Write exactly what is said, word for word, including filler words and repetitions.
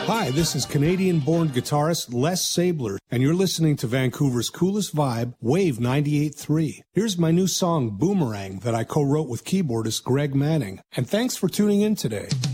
Hi, this is Canadian-born guitarist Les Sabler, and you're listening to Vancouver's coolest vibe, Wave ninety-eight point three. Here's my new song, Boomerang, that I co-wrote with keyboardist Greg Manning. And thanks for tuning in today.